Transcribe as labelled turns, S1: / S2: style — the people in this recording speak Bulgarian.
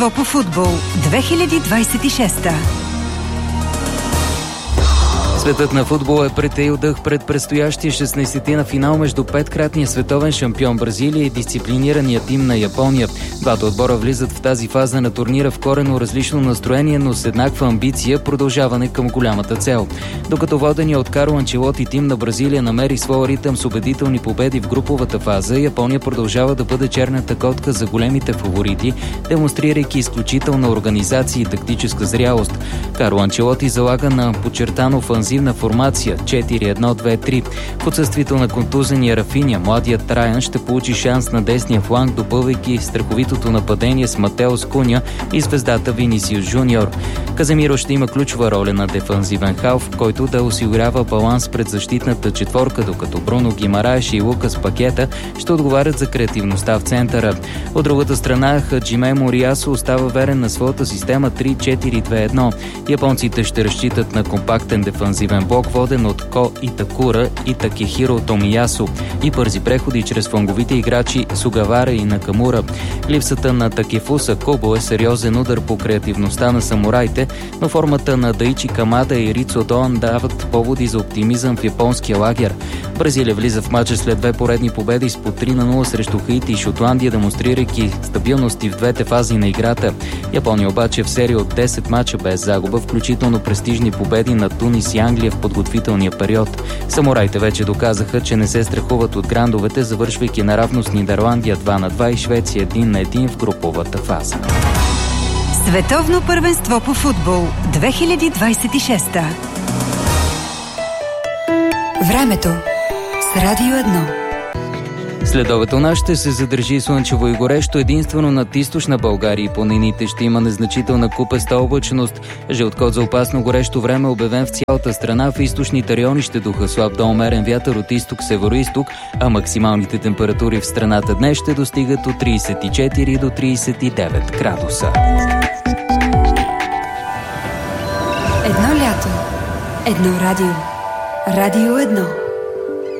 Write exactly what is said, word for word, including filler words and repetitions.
S1: по футбол две хиляди двадесет и шеста.
S2: Светът на футбола е притаил дъх пред предстоящия шестнадесетина финал между петкратния световен шампион Бразилия и дисциплинирания тим на Япония. Двата отбора влизат в тази фаза на турнира в коренно различно настроение, но с еднаква амбиция – продължаване към голямата цел. Докато водения от Карло Анчелоти тим на Бразилия намери своя ритъм с убедителни победи в груповата фаза, Япония продължава да бъде черната котка за големите фаворити, демонстрирайки изключителна организация и тактическа зрялост. Карло Анчелоти залага на подчертано офанзивна формация четири едно две три. В отсъствието на контузения Рафиня, младият Траян ще получи шанс на десния фланг, допълвайки страховитото нападение с Матеос Куня и звездата Винисиус Жуниор. Каземиро ще има ключова роля на дефанзивен халф, който да осигурява баланс пред защитната четворка, докато Бруно Гимараеш и Лукас Пакета ще отговарят за креативността в центъра. От другата страна, Хаджиме Мориасо остава верен на своята система три четири две едно. Японците ще разчитат на компактен дефанзивен блок, воден от Ко Итакура и Такехиро Томиясо, и бързи преходи чрез фланговите играчи Сугавара и Накамура. Липсата на Такефуса Кобо е сериозен удар по креативността на самураите, но формата на Даичи Камада и Рицо Доан дават поводи за оптимизъм в японския лагер. Бразилия влиза в мача след две поредни победи с по три на нула срещу Хаити и Шотландия, демонстрирайки стабилност и в двете фази на играта. Япония обаче в серия от десет мача без загуба, включително престижни победи на Тунис и Англия в подготвителния период. Самураите вече доказаха, че не се страхуват от грандовете, завършвайки наравно с Нидерландия два на два и Швеция един на един в груповата фаза.
S1: Световно първенство по футбол две хиляди двадесет и шеста. Времето с Радио едно.
S2: Следобед у нас ще се задържи слънчево и горещо, единствено над източна България и планините ще има незначителна купеста облачност. Жълт код за опасно горещо време обявен в цялата страна. В източните райони ще духа слаб до умерен вятър от изток-североизток, а максималните температури в страната днес ще достигат от тридесет и четири до тридесет и девет градуса.
S1: Едно лято, едно радио. Радио едно.